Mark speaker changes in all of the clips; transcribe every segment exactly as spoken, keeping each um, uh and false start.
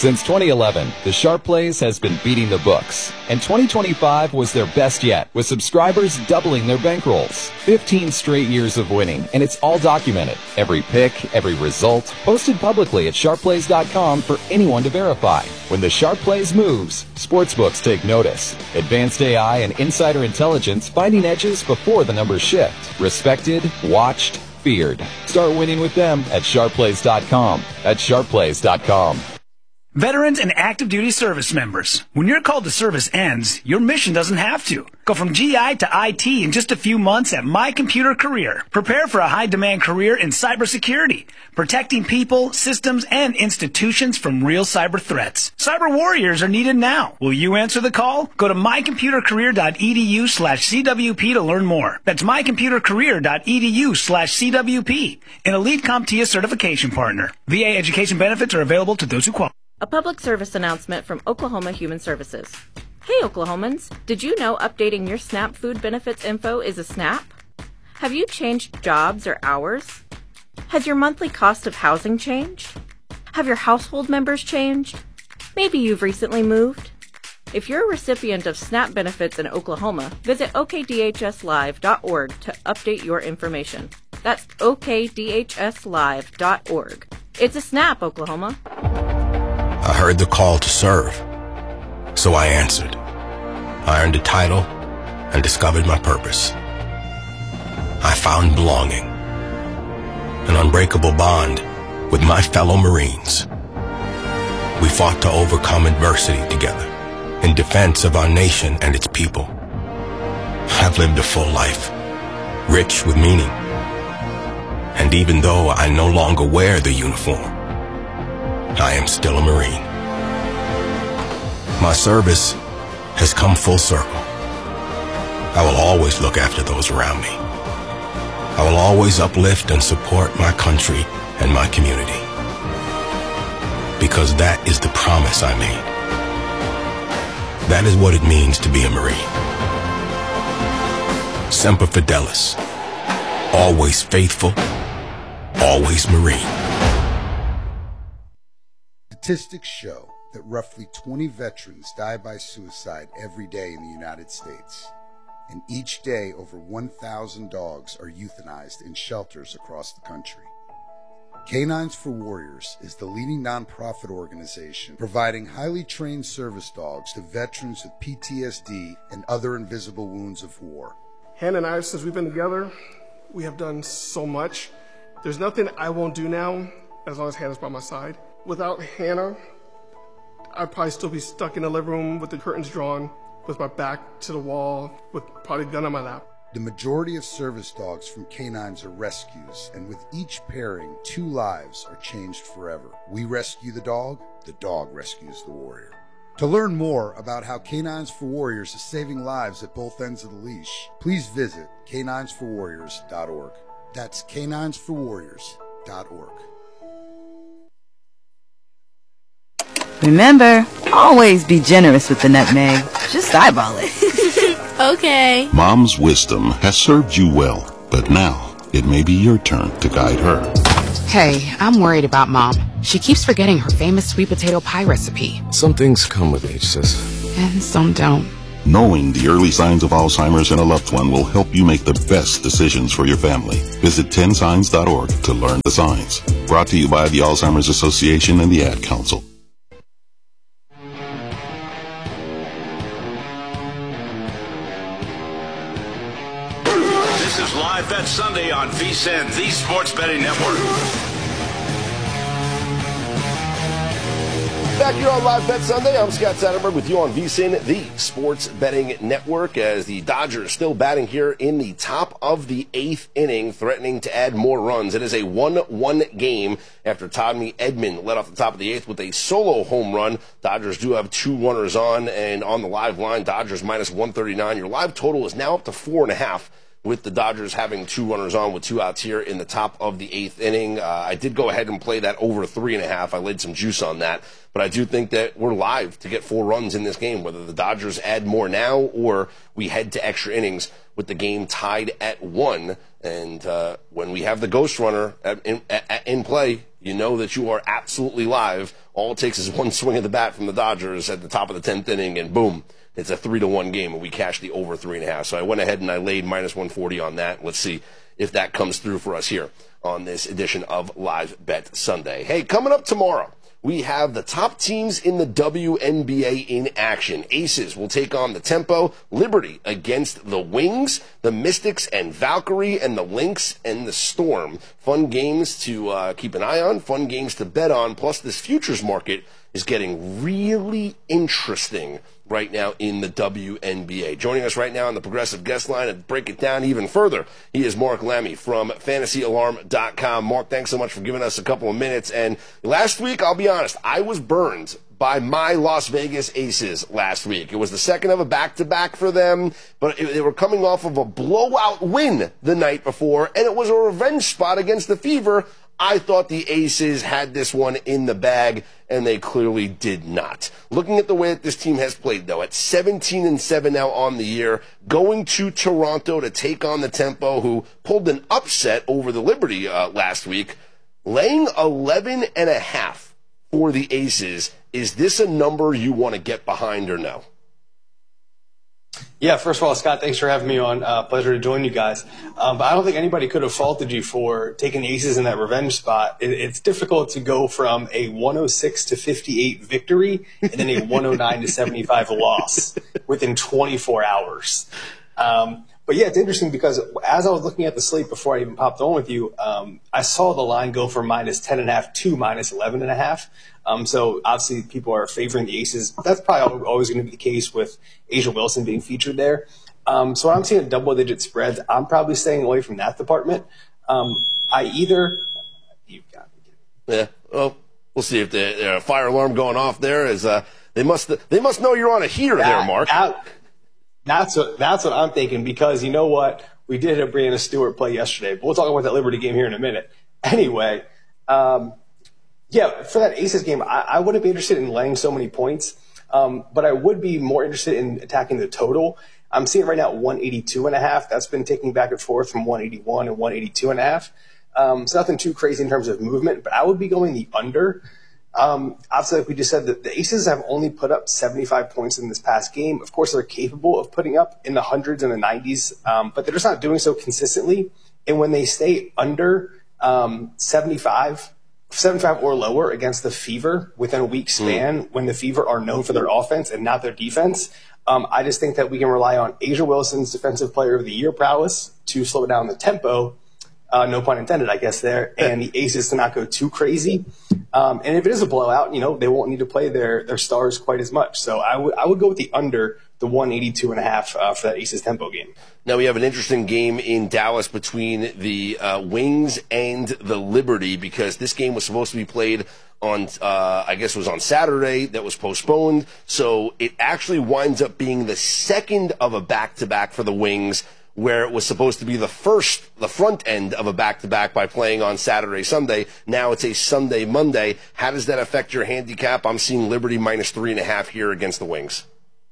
Speaker 1: Since twenty eleven, the Sharp Plays has been beating the books, and twenty twenty-five was their best yet, with subscribers doubling their bankrolls. fifteen straight years of winning, and it's all documented. Every pick, every result, posted publicly at sharp plays dot com for anyone to verify. When the Sharp Plays moves, sportsbooks take notice. Advanced A I and insider intelligence finding edges before the numbers shift. Respected, watched, feared. Start winning with them at sharp plays dot com. That's sharp plays dot com.
Speaker 2: Veterans and active duty service members, when your call to service ends, your mission doesn't have to. Go from G I to I T in just a few months at My Computer Career. Prepare for a high-demand career in cybersecurity, protecting people, systems, and institutions from real cyber threats. Cyber warriors are needed now. Will you answer the call? Go to my computer career dot e d u slash c w p to learn more. That's my computer career dot e d u slash c w p, an Elite CompTIA certification partner. V A education benefits are available to those who qualify.
Speaker 3: A public service announcement from Oklahoma Human Services. Hey Oklahomans, did you know updating your SNAP food benefits info is a snap? Have you changed jobs or hours? Has your monthly cost of housing changed? Have your household members changed? Maybe you've recently moved. If you're a recipient of SNAP benefits in Oklahoma, visit o k d h s live dot org to update your information. That's o k d h s live dot org. It's a SNAP, Oklahoma.
Speaker 4: I heard the call to serve, so I answered. I earned a title and discovered my purpose. I found belonging, an unbreakable bond with my fellow Marines. We fought to overcome adversity together in defense of our nation and its people. I've lived a full life, rich with meaning. And even though I no longer wear the uniform, I am still a Marine. My service has come full circle. I will always look after those around me. I will always uplift and support my country and my community. Because that is the promise I made. That is what it means to be a Marine. Semper Fidelis. Always faithful. Always Marine.
Speaker 5: Statistics show that roughly twenty veterans die by suicide every day in the United States. And each day, over one thousand dogs are euthanized in shelters across the country. Canines for Warriors is the leading nonprofit organization providing highly trained service dogs to veterans with P T S D and other invisible wounds of war.
Speaker 6: Hannah and I, since we've been together, we have done so much. There's nothing I won't do now as long as Hannah's by my side. Without Hannah, I'd probably still be stuck in the living room with the curtains drawn, with my back to the wall, with probably a gun on my lap.
Speaker 5: The majority of service dogs from canines are rescues, and with each pairing, two lives are changed forever. We rescue the dog, the dog rescues the warrior. To learn more about how Canines for Warriors is saving lives at both ends of the leash, please visit canines for warriors dot org. That's canines for warriors dot org.
Speaker 7: Remember, always be generous with the nutmeg. Just eyeball it.
Speaker 8: Okay.
Speaker 9: Mom's wisdom has served you well, but now it may be your turn to guide her.
Speaker 10: Hey, I'm worried about Mom. She keeps forgetting her famous sweet potato pie recipe.
Speaker 11: Some things come with age, sis.
Speaker 10: And some don't.
Speaker 9: Knowing the early signs of Alzheimer's in a loved one will help you make the best decisions for your family. Visit ten signs dot org to learn the signs. Brought to you by the Alzheimer's Association and the Ad Council.
Speaker 12: This is Live Bet Sunday on V S I N, the Sports Betting Network.
Speaker 13: Back here on Live Bet Sunday, I'm Scott Satterberg with you on V S I N, the Sports Betting Network, as the Dodgers still batting here in the top of the eighth inning, threatening to add more runs. It is a one one game after Tommy Edman led off the top of the eighth with a solo home run. Dodgers do have two runners on, and on the live line, Dodgers minus one thirty-nine. Your live total is now up to four and a half, with the Dodgers having two runners on with two outs here in the top of the eighth inning. Uh, I did go ahead and play that over three and a half. I laid some juice on that. But I do think that we're live to get four runs in this game, whether the Dodgers add more now or we head to extra innings with the game tied at one. And uh, when we have the Ghost Runner at, in, at, in play, you know that you are absolutely live. All it takes is one swing of the bat from the Dodgers at the top of the tenth inning, and boom, it's a three to one game, and we cashed the over three and a half. So I went ahead and I laid minus one forty on that. Let's see if that comes through for us here on this edition of Live Bet Sunday. Hey, coming up tomorrow, we have the top teams in the W N B A in action. Aces will take on the Tempo, Liberty against the Wings, the Mystics and Valkyrie, and the Lynx and the Storm. Fun games to uh, keep an eye on, fun games to bet on, plus this futures market is getting really interesting right now in the W N B A. Joining us right now on the Progressive Guest Line to break it down even further, he is Mark Lemmy from fantasy alarm dot com. Mark, thanks so much for giving us a couple of minutes. And last week, I'll be honest, I was burned by my Las Vegas Aces last week. It was the second of a back-to-back for them, but it, they were coming off of a blowout win the night before, and it was a revenge spot against the Fever. I thought the Aces had this one in the bag, and they clearly did not. Looking at the way that this team has played, though, at seventeen and seven now on the year, going to Toronto to take on the Tempo, who pulled an upset over the Liberty uh, last week, laying eleven and a half for the Aces. Is this a number you want to get behind or no?
Speaker 8: Yeah, first of all, Scott, thanks for having me on. Uh, pleasure to join you guys. Um, but I don't think anybody could have faulted you for taking the Aces in that revenge spot. It, it's difficult to go from a one oh six to fifty-eight victory and then a one oh nine to seventy-five loss within twenty-four hours. Um, but yeah, it's interesting because as I was looking at the slate before I even popped on with you, um, I saw the line go from minus ten and a half to minus eleven and a half. Um, so obviously people are favoring the Aces. That's probably always going to be the case with A'ja Wilson being featured there. Um, so when I'm seeing double-digit spreads, I'm probably staying away from that department. Um, I either you've got me.
Speaker 13: Yeah. Well, we'll see if the uh, fire alarm going off there is. Uh, they must. They must know you're on a heater that, there, Mark.
Speaker 8: That, that's what. That's what I'm thinking because you know what, we did have Brianna Stewart play yesterday, but we'll talk about that Liberty game here in a minute. Anyway. Um, Yeah, for that Aces game, I, I wouldn't be interested in laying so many points, um, but I would be more interested in attacking the total. I'm seeing right now one eighty-two and a half. That's been ticking back and forth from one eighty-one and one eighty-two and a half. Um, so nothing too crazy in terms of movement, but I would be going the under. Um, obviously, like we just said, that the Aces have only put up seventy-five points in this past game. Of course, they're capable of putting up in the hundreds and the nineties, um, but they're just not doing so consistently. And when they stay under um, seventy-five, seventy-five or lower against the Fever within a week span, mm. when the Fever are known for their offense and not their defense, um, I just think that we can rely on A'ja Wilson's Defensive Player of the Year prowess to slow down the tempo. Uh, no pun intended, I guess, there. And the Aces to not go too crazy. Um, and if it is a blowout, you know, they won't need to play their, their stars quite as much. So I would I would go with the under, the one eighty-two and a half uh, for that Aces tempo game.
Speaker 13: Now we have an interesting game in Dallas between the uh, Wings and the Liberty because this game was supposed to be played on, uh, I guess it was on Saturday, that was postponed. So it actually winds up being the second of a back-to-back for the Wings, where it was supposed to be the first, the front end of a back-to-back by playing on Saturday, Sunday. Now it's a Sunday, Monday. How does that affect your handicap? I'm seeing Liberty minus three and a half here against the Wings.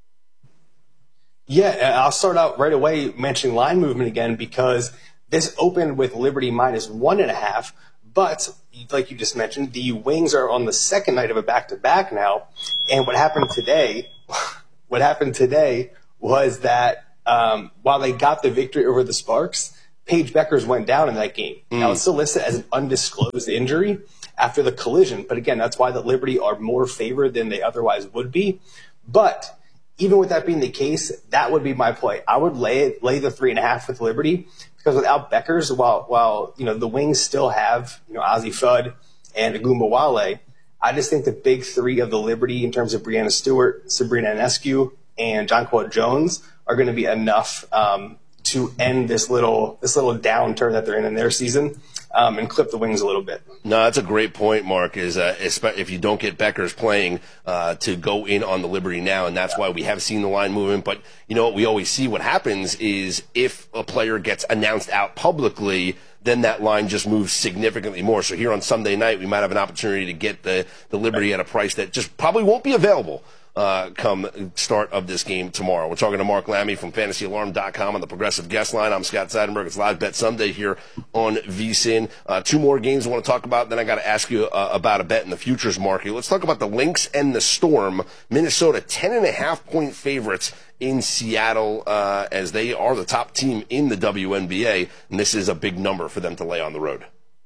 Speaker 8: Yeah, I'll start out right away mentioning line movement again because this opened with Liberty minus one and a half, but like you just mentioned, the Wings are on the second night of a back-to-back now, and what happened today, what happened today was that Um, while they got the victory over the Sparks, Paige Beckers went down in that game. Mm. Now, it's still listed as an undisclosed injury after the collision. But again, that's why the Liberty are more favored than they otherwise would be. But even with that being the case, that would be my play. I would lay lay the three and a half with Liberty because without Beckers, while while you know the Wings still have you know Ozzie Fudd and Agumbawale, I just think the big three of the Liberty in terms of Brianna Stewart, Sabrina Ionescu, and Jonquel Jones are going to be enough um, to end this little this little downturn that they're in in their season um, and clip the Wings a little bit.
Speaker 13: No, that's a great point, Mark, is uh, if you don't get Beckers playing uh, to go in on the Liberty now, and that's why we have seen the line movement. But, you know, what we always see what happens is if a player gets announced out publicly, then that line just moves significantly more. So here on Sunday night, we might have an opportunity to get the, the Liberty at a price that just probably won't be available uh, come start of this game tomorrow. We're talking to Mark Lammy from fantasy alarm dot com on the Progressive Guest Line. I'm Scott Seidenberg. It's Live Bet Sunday here on V S I N. Uh, two more games I want to talk about, then I got to ask you uh, about a bet in the futures market. Let's talk about the Lynx and the Storm. Minnesota, ten and a half point favorites in Seattle, uh, as they are the top team in the W N B A, and this is a big number for them to lay on the road.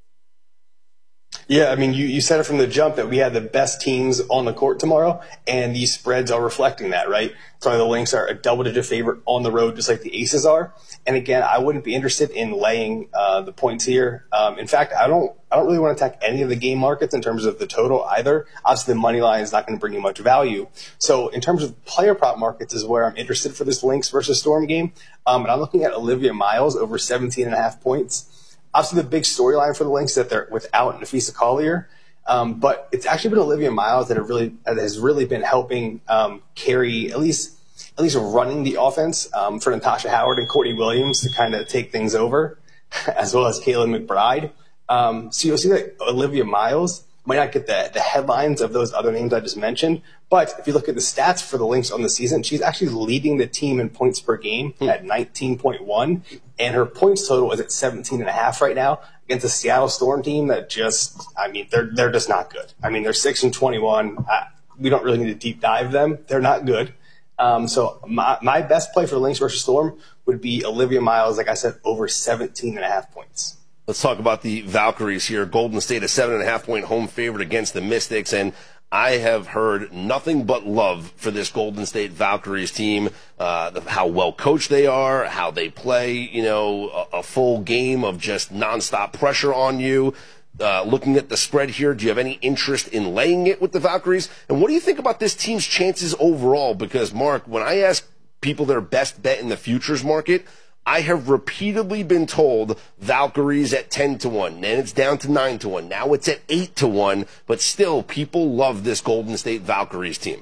Speaker 8: Yeah, I mean, you, you said it from the jump that we had the best teams on the court tomorrow, and these spreads are reflecting that, right? So the Lynx are a double-digit favorite on the road, just like the Aces are. And again, I wouldn't be interested in laying uh, the points here. Um, in fact, I don't I don't really want to attack any of the game markets in terms of the total either. Obviously, the money line is not going to bring you much value. So in terms of player prop markets is where I'm interested for this Lynx versus Storm game. Um, and I'm looking at Olivia Miles over seventeen and a half points. Obviously, the big storyline for the Lynx is that they're without Nafisa Collier, um, but it's actually been Olivia Miles that have really that has really been helping um, carry at least at least running the offense um, for Natasha Howard and Courtney Williams to kind of take things over, as well as Caitlin McBride. Um, so you'll see that Olivia Miles might not get the, the headlines of those other names I just mentioned, but if you look at the stats for the Lynx on the season, she's actually leading the team in points per game hmm. at nineteen point one, and her points total is at seventeen and a half right now against a Seattle Storm team that just, I mean, they're they're just not good. I mean, they're six and twenty-one. I, we don't really need to deep dive them. They're not good. Um, so my, my best play for the Lynx versus Storm would be Olivia Miles, like I said, over seventeen and a half points.
Speaker 13: Let's talk about the Valkyries here. Golden State, a seven and a half point home favorite against the Mystics, and I have heard nothing but love for this Golden State Valkyries team, uh, the, how well coached they are, how they play, you know, a, a full game of just nonstop pressure on you. Uh, looking at the spread here, do you have any interest in laying it with the Valkyries? And what do you think about this team's chances overall? Because, Mark, when I ask people their best bet in the futures market, I have repeatedly been told Valkyries at ten to one. Then it's down to nine to one. Now it's at eight to one. But still, people love this Golden State Valkyries team.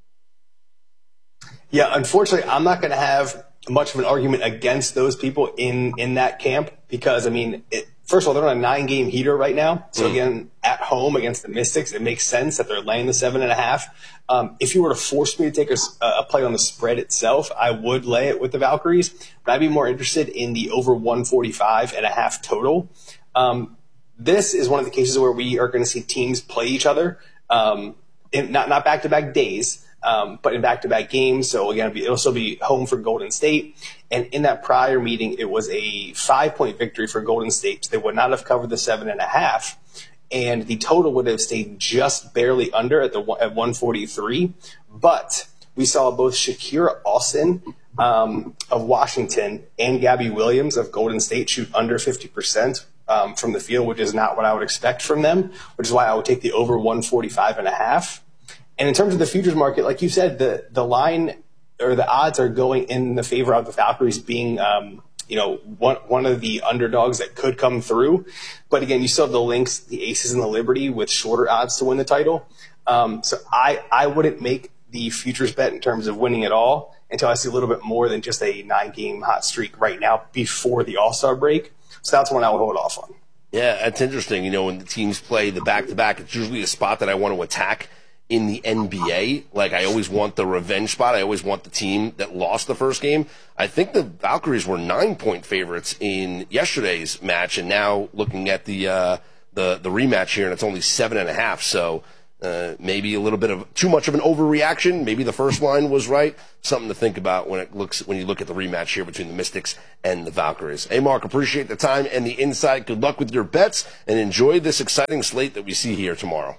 Speaker 8: Yeah, unfortunately, I'm not going to have much of an argument against those people in, in that camp because, I mean, it, first of all, they're on a nine-game heater right now. So, mm. again, at home against the Mystics, it makes sense that they're laying the seven and a half. Um, if you were to force me to take a, a play on the spread itself, I would lay it with the Valkyries. But I'd be more interested in the over one forty-five and a half total. Um, this is one of the cases where we are going to see teams play each other, um, in, not not back-to-back days. Um, but in back-to-back games, so again, it'll still be home for Golden State. And in that prior meeting, it was a five-point victory for Golden State. So they would not have covered the seven and a half, and the total would have stayed just barely under at the at one forty-three. But we saw both Shakira Austin um, of Washington and Gabby Williams of Golden State shoot under fifty percent um, from the field, which is not what I would expect from them. Which is why I would take the over one forty-five and a half. And in terms of the futures market, like you said, the, the line or the odds are going in the favor of the Valkyries being, um, you know, one, one of the underdogs that could come through. But again, you still have the Lynx, the Aces, and the Liberty with shorter odds to win the title. Um, so I, I wouldn't make the futures bet in terms of winning it all until I see a little bit more than just a nine-game hot streak right now before the All-Star break. So that's one I would hold off on.
Speaker 13: Yeah, that's interesting. You know, when the teams play the back-to-back, it's usually a spot that I want to attack in the N B A. Like, I always want the revenge spot. I always want the team that lost the first game. I think the Valkyries were nine-point favorites in yesterday's match, and now looking at the uh, the the rematch here, and it's only seven and a half. So uh, maybe a little bit of too much of an overreaction. Maybe the first line was right. Something to think about when it looks when you look at the rematch here between the Mystics and the Valkyries. Hey, Mark, appreciate the time and the insight. Good luck with your bets, and enjoy this exciting slate that we see here tomorrow.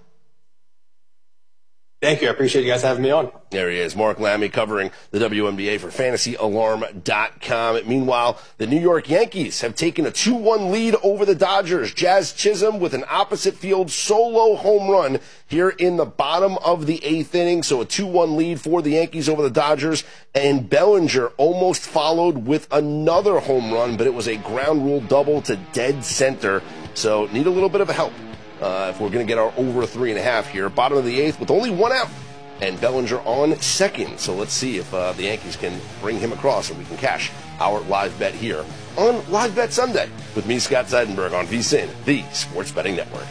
Speaker 8: Thank you. I appreciate you guys having me on.
Speaker 13: There he is, Mark Lammy, covering the W N B A for fantasy alarm dot com. Meanwhile, the New York Yankees have taken a two one lead over the Dodgers. Jazz Chisholm with an opposite field solo home run here in the bottom of the eighth inning. So a two one lead for the Yankees over the Dodgers. And Bellinger almost followed with another home run, but it was a ground rule double to dead center. So need a little bit of help. Uh, if we're going to get our over three and a half here. Bottom of the eighth with only one out. And Bellinger on second. So let's see if uh, the Yankees can bring him across and we can cash our live bet here on Live Bet Sunday with me, Scott Seidenberg, on V S I N, the Sports Betting Network.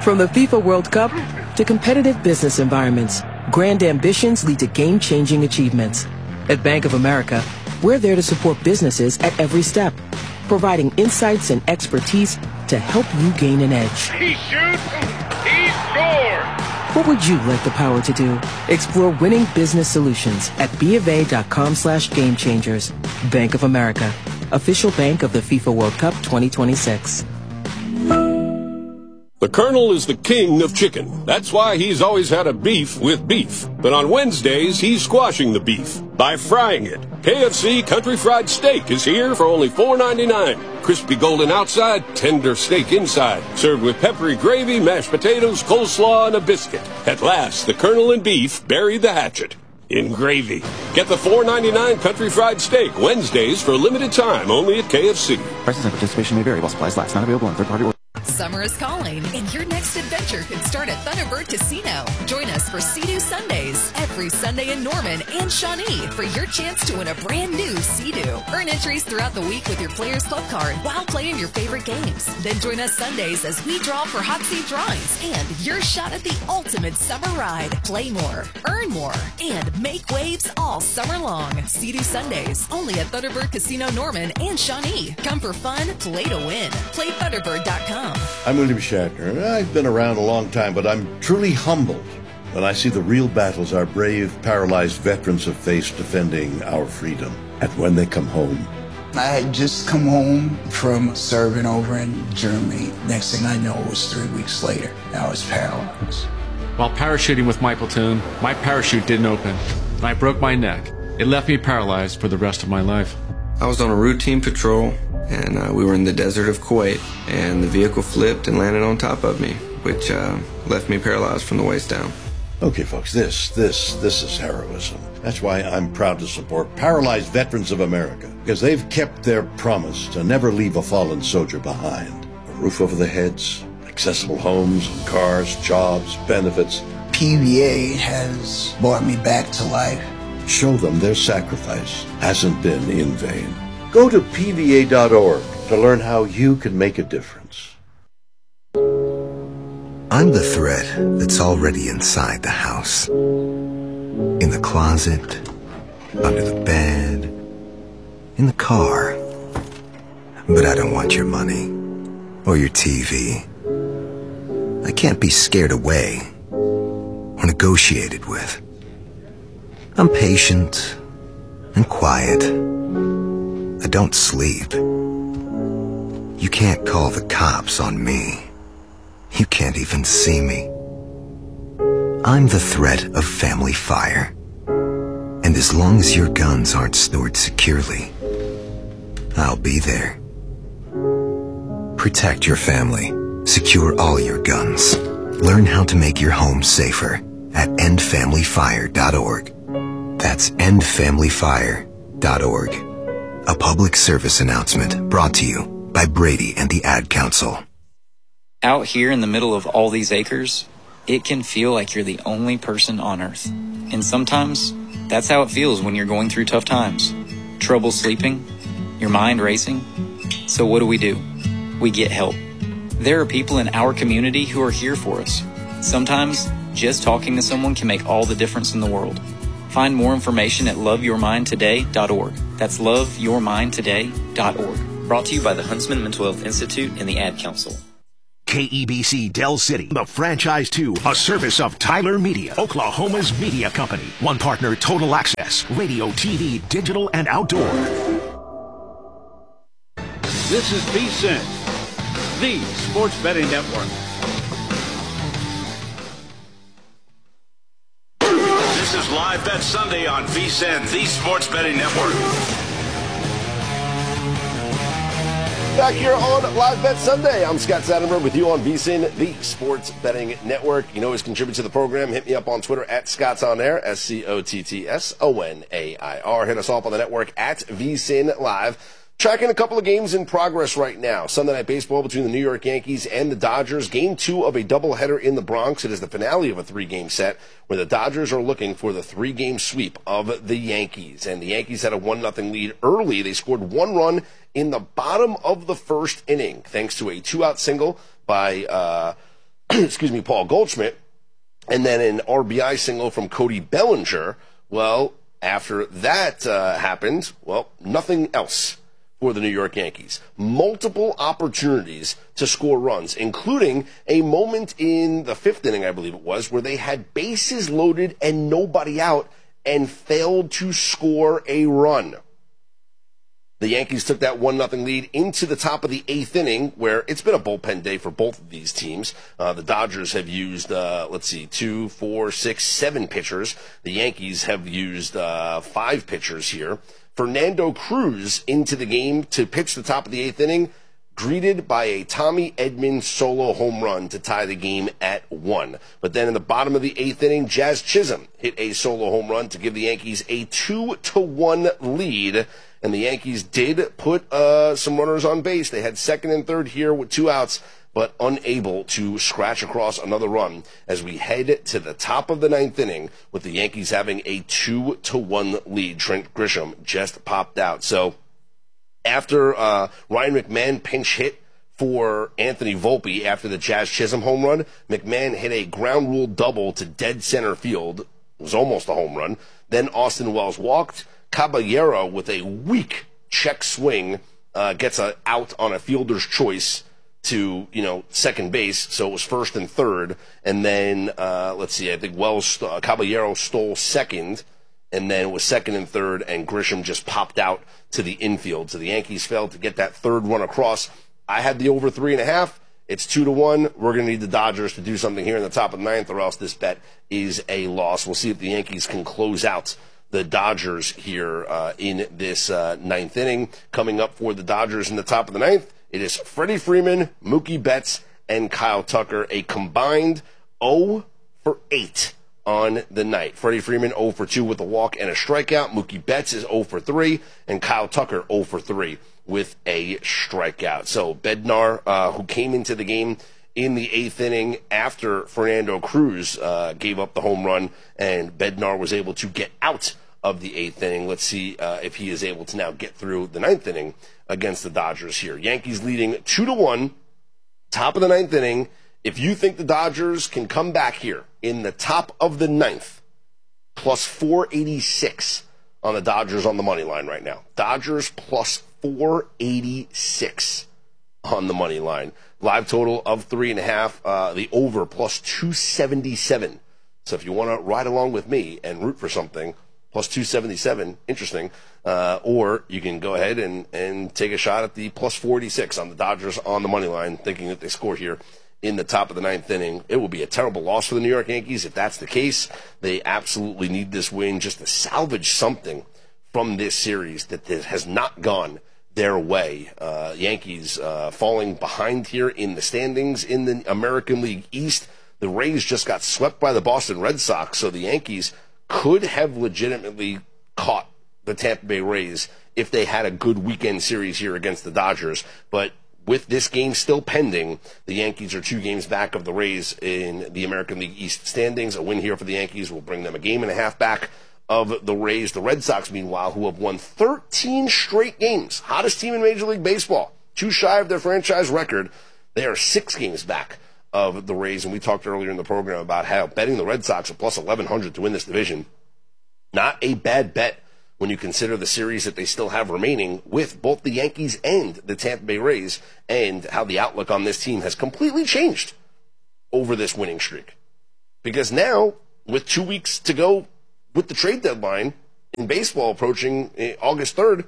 Speaker 14: From the FIFA World Cup to competitive business environments, grand ambitions lead to game-changing achievements. At Bank of America, we're there to support businesses at every step, providing insights and expertise to help you gain an edge.
Speaker 15: He shoots, he scores!
Speaker 14: What would you like the power to do? Explore winning business solutions at BofA.com slash game changers. Bank of America, official bank of the FIFA World Cup twenty twenty-six.
Speaker 16: The Colonel is the king of chicken. That's why he's always had a beef with beef. But on Wednesdays, he's squashing the beef by frying it. K F C Country Fried Steak is here for only four ninety-nine. Crispy golden outside, tender steak inside. Served with peppery gravy, mashed potatoes, coleslaw, and a biscuit. At last, the Colonel and beef buried the hatchet in gravy. Get the four ninety-nine Country Fried Steak Wednesdays for a limited time only at K F C.
Speaker 17: Prices and participation may vary while supplies last. Not available on third-party orders.
Speaker 18: Summer is calling, and your next adventure could start at Thunderbird Casino. Join us for Sea-Doo Sundays every Sunday in Norman and Shawnee for your chance to win a brand new Sea-Doo. Earn entries throughout the week with your Players Club card while playing your favorite games. Then join us Sundays as we draw for hot seat drawings and your shot at the ultimate summer ride. Play more, earn more, and make waves all summer long. Sea-Doo Sundays only at Thunderbird Casino Norman and Shawnee. Come for fun, play to win. Play Thunderbird dot com.
Speaker 19: I'm William Shatner. I've been around a long time, but I'm truly humbled when I see the real battles our brave, paralyzed veterans have faced defending our freedom. And when they come home.
Speaker 20: I had just come home from serving over in Germany. Next thing I know, it was three weeks later. I was paralyzed.
Speaker 21: While parachuting with my platoon, my parachute didn't open, and I broke my neck. It left me paralyzed for the rest of my life.
Speaker 22: I was on a routine patrol, and uh, we were in the desert of Kuwait, and the vehicle flipped and landed on top of me, which uh, left me paralyzed from the waist down.
Speaker 19: Okay, folks, this, this, this is heroism. That's why I'm proud to support Paralyzed Veterans of America, because they've kept their promise to never leave a fallen soldier behind. A roof over their heads, accessible homes, cars, jobs, benefits.
Speaker 20: P V A has brought me back to life.
Speaker 19: Show them their sacrifice hasn't been in vain. Go to P V A dot org to learn how you can make a difference.
Speaker 23: I'm the threat that's already inside the house. In the closet, under the bed, in the car. But I don't want your money or your T V. I can't be scared away or negotiated with. I'm patient and quiet. I don't sleep. You can't call the cops on me. You can't even see me. I'm the threat of family fire. And as long as your guns aren't stored securely, I'll be there. Protect your family. Secure all your guns. Learn how to make your home safer at end family fire dot org. That's end family fire dot org. A public service announcement brought to you by Brady and the Ad Council.
Speaker 24: Out here in the middle of all these acres, it can feel like you're the only person on Earth. And sometimes, that's how it feels when you're going through tough times. Trouble sleeping, your mind racing. So what do we do? We get help. There are people in our community who are here for us. Sometimes, just talking to someone can make all the difference in the world. Find more information at love your mind today dot org. That's love your mind today dot org. Brought to you by the Huntsman Mental Health Institute and the Ad Council.
Speaker 25: K E B C Del City, the franchise two, a service of Tyler Media, Oklahoma's media company. One partner, Total Access, radio, T V, digital, and outdoor.
Speaker 12: This is VSiN, the Sports Betting Network. This is Live Bet Sunday on VSiN, the Sports Betting Network.
Speaker 13: Back here on Live Bet Sunday, I'm Scott Satterberg with you on VSiN, the Sports Betting Network. You can always contribute to the program. Hit me up on Twitter at ScottsOnAir, S C O T T S O N A I R. Hit us off on the network at VSiN Live. Tracking a couple of games in progress right now. Sunday Night Baseball between the New York Yankees and the Dodgers. Game two of a doubleheader in the Bronx. It is the finale of a three-game set where the Dodgers are looking for the three-game sweep of the Yankees. And the Yankees had a one nothing lead early. They scored one run in the bottom of the first inning thanks to a two-out single by uh, excuse me, Paul Goldschmidt, and then an R B I single from Cody Bellinger. Well, after that uh, happened, well, nothing else for the New York Yankees. Multiple opportunities to score runs, including a moment in the fifth inning, I believe it was, where they had bases loaded and nobody out and failed to score a run. The Yankees took that one nothing lead into the top of the eighth inning, where it's been a bullpen day for both of these teams. Uh, the Dodgers have used, uh, let's see, two, four, six, seven pitchers. The Yankees have used uh, five pitchers here. Fernando Cruz into the game to pitch the top of the eighth inning, greeted by a Tommy Edman solo home run to tie the game at one. But then in the bottom of the eighth inning, Jazz Chisholm hit a solo home run to give the Yankees a two to one lead. And the Yankees did put uh, some runners on base. They had second and third here with two outs, but unable to scratch across another run as we head to the top of the ninth inning with the Yankees having a two to one lead. Trent Grisham just popped out. So after uh, Ryan McMahon pinch hit for Anthony Volpe after the Jazz Chisholm home run, McMahon hit a ground rule double to dead center field. It was almost a home run. Then Austin Wells walked. Caballero with a weak check swing uh, gets a out on a fielder's choice to, you know, second base. So it was first and third. And then, uh, let's see, I think Wells, uh, Caballero stole second. And then it was second and third. And Grisham just popped out to the infield. So the Yankees failed to get that third run across. I had the over three and a half. It's two to one. We're going to need the Dodgers to do something here in the top of the ninth, or else this bet is a loss. We'll see if the Yankees can close out the Dodgers here uh, in this uh, ninth inning. Coming up for the Dodgers in the top of the ninth, it is Freddie Freeman, Mookie Betts, and Kyle Tucker, a combined oh for eight on the night. Freddie Freeman oh for two with a walk and a strikeout. Mookie Betts is oh for three, and Kyle Tucker oh for three with a strikeout. So Bednar, uh, who came into the game in the eighth inning after Fernando Cruz uh, gave up the home run, and Bednar was able to get out of the eighth inning. Let's see uh, if he is able to now get through the ninth inning against the Dodgers here. Yankees leading two to one, top of the ninth inning. If you think the Dodgers can come back here in the top of the ninth, plus four eighty-six on the Dodgers on the money line right now. Dodgers plus four eighty-six on the money line. Live total of three and a half. Uh, the over plus two seventy-seven. So if you want to ride along with me and root for something, plus two seventy-seven, interesting. Uh, or you can go ahead and, and take a shot at the plus forty-six on the Dodgers on the money line, thinking that they score here in the top of the ninth inning. It will be a terrible loss for the New York Yankees if that's the case. They absolutely need this win just to salvage something from this series that has not gone their way. Uh, Yankees uh, falling behind here in the standings in the American League East. The Rays just got swept by the Boston Red Sox, so the Yankees could have legitimately caught the Tampa Bay Rays if they had a good weekend series here against the Dodgers. But with this game still pending, the Yankees are two games back of the Rays in the American League East standings. A win here for the Yankees will bring them a game and a half back of the Rays. The Red Sox, meanwhile, who have won thirteen straight games, hottest team in Major League Baseball, too shy of their franchise record. They are six games back of the Rays, and we talked earlier in the program about how betting the Red Sox at plus eleven hundred to win this division, not a bad bet when you consider the series that they still have remaining with both the Yankees and the Tampa Bay Rays, and how the outlook on this team has completely changed over this winning streak. Because now, with two weeks to go with the trade deadline in baseball approaching August third,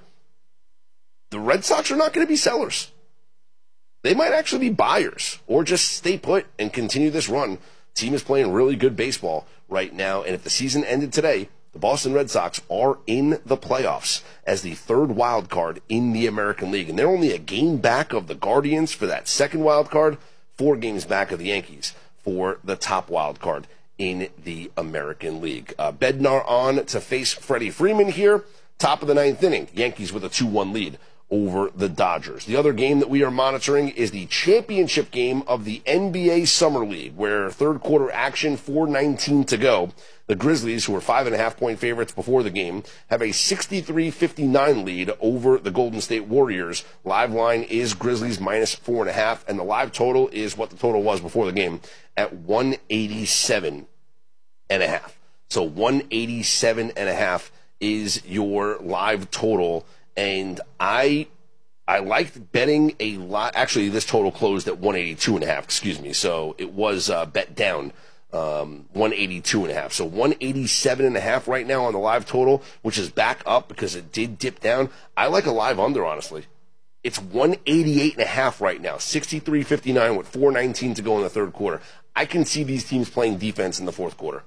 Speaker 13: the Red Sox are not going to be sellers. They might actually be buyers or just stay put and continue this run. Team is playing really good baseball right now, and if the season ended today, the Boston Red Sox are in the playoffs as the third wild card in the American League, and they're only a game back of the Guardians for that second wild card, four games back of the Yankees for the top wild card in the American League. Uh, Bednar on to face Freddie Freeman here. Top of the ninth inning, Yankees with a two one lead over the Dodgers. The other game that we are monitoring is the championship game of the N B A Summer League, where third quarter action, four nineteen to go. The Grizzlies, who were five and a half point favorites before the game, have a sixty-three fifty-nine lead over the Golden State Warriors. Live line is Grizzlies minus four and a half, and the live total is what the total was before the game at one eighty-seven and a half. So one eighty-seven and a half is your live total. And I I liked betting a lot. Actually, this total closed at one eighty-two and a half, excuse me. So it was uh, bet down um, one eighty-two and a half. So one eighty-seven and a half right now on the live total, which is back up because it did dip down. I like a live under, honestly. It's one eighty-eight and a half right now, sixty-three fifty-nine with four nineteen to go in the third quarter. I can see these teams playing defense in the fourth quarter.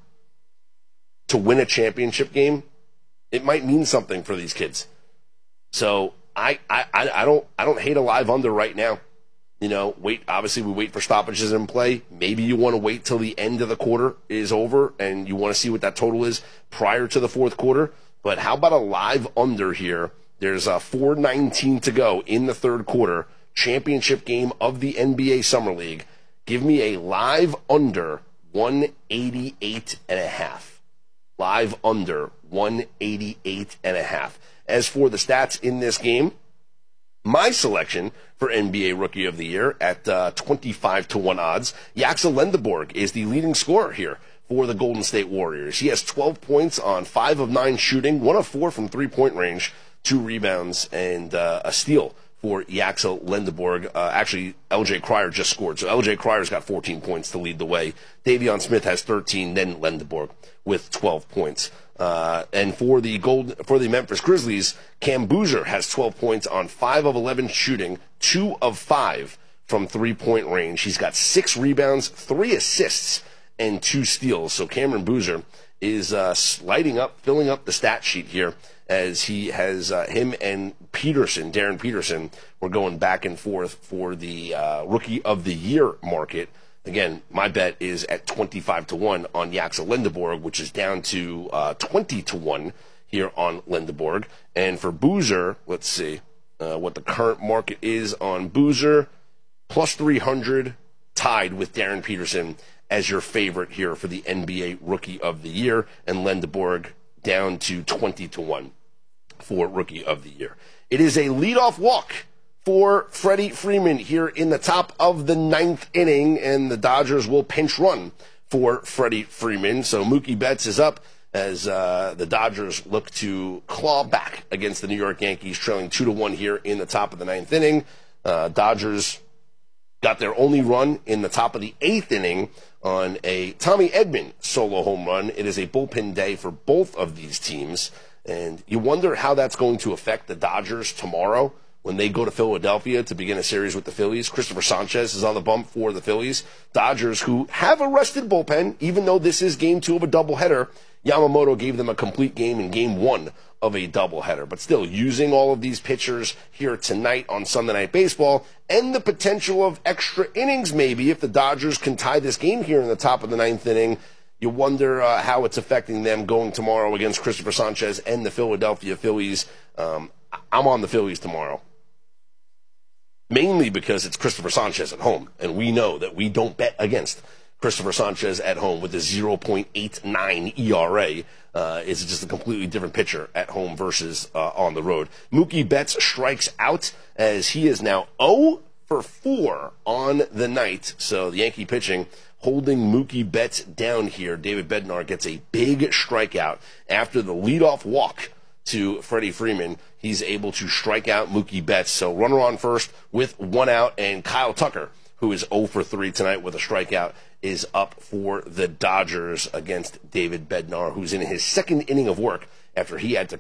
Speaker 13: To win a championship game, it might mean something for these kids. So I, I, I don't I don't hate a live under right now. You know, wait. Obviously, we wait for stoppages in play. Maybe you want to wait till the end of the quarter is over and you want to see what that total is prior to the fourth quarter. But how about a live under here? There's a four nineteen to go in the third quarter. Championship game of the N B A Summer League. Give me a live under one eighty-eight and a half. Live under one eighty-eight and a half. As for the stats in this game, my selection for N B A Rookie of the Year at uh, twenty-five to one odds, Yaxel Lendeborg is the leading scorer here for the Golden State Warriors. He has twelve points on five of nine shooting, one of four from three-point range, two rebounds, and uh, a steal for Yaxel Lendeborg. Uh, actually, L J Cryer just scored, so L J Cryer's got fourteen points to lead the way. Davion Smith has thirteen, then Lendeborg with twelve points. Uh, and for the gold, for the Memphis Grizzlies, Cam Boozer has twelve points on five of eleven shooting, two of five from three-point range. He's got six rebounds, three assists, and two steals. So Cameron Boozer is uh, lighting up, filling up the stat sheet here, as he has uh, him and Peterson, Darren Peterson, were going back and forth for the uh, Rookie of the Year market. Again, my bet is at twenty-five to one on Yaxel Lendeborg, which is down to uh, twenty to one here on Lendeborg. And for Boozer, let's see uh, what the current market is on Boozer, plus three hundred, tied with Darren Peterson as your favorite here for the N B A Rookie of the Year, and Lendeborg down to twenty to one for Rookie of the Year. It is a leadoff walk for Freddie Freeman here in the top of the ninth inning, and the Dodgers will pinch run for Freddie Freeman. So Mookie Betts is up as uh, the Dodgers look to claw back against the New York Yankees, trailing two to one here in the top of the ninth inning. Uh, Dodgers got their only run in the top of the eighth inning on a Tommy Edman solo home run. It is a bullpen day for both of these teams, and you wonder how that's going to affect the Dodgers tomorrow when they go to Philadelphia to begin a series with the Phillies. Christopher Sanchez is on the bump for the Phillies. Dodgers, who have a rested bullpen, even though this is game two of a doubleheader, Yamamoto gave them a complete game in game one of a doubleheader. But still, using all of these pitchers here tonight on Sunday Night Baseball, and the potential of extra innings maybe if the Dodgers can tie this game here in the top of the ninth inning, you wonder uh, how it's affecting them going tomorrow against Christopher Sanchez and the Philadelphia Phillies. Um, I'm on the Phillies tomorrow, mainly because it's Christopher Sanchez at home, and we know that we don't bet against Christopher Sanchez at home with a zero point eight nine E R A. Uh, it's just a completely different pitcher at home versus uh, on the road. Mookie Betts strikes out as he is now zero for four on the night. So the Yankee pitching holding Mookie Betts down here. David Bednar gets a big strikeout after the leadoff walk to Freddie Freeman. He's able to strike out Mookie Betts. So runner on first with one out, and Kyle Tucker, who is zero for three tonight with a strikeout, is up for the Dodgers against David Bednar, who's in his second inning of work after he had to